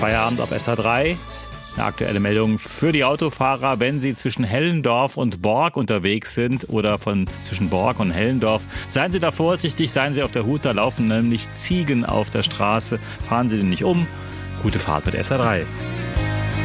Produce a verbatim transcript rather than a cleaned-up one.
Feierabend auf S R drei. Eine aktuelle Meldung für die Autofahrer, wenn sie zwischen Hellendorf und Borg unterwegs sind oder von zwischen Borg und Hellendorf. Seien Sie da vorsichtig, seien Sie auf der Hut, da laufen nämlich Ziegen auf der Straße. Fahren Sie denn nicht um. Gute Fahrt mit S R drei.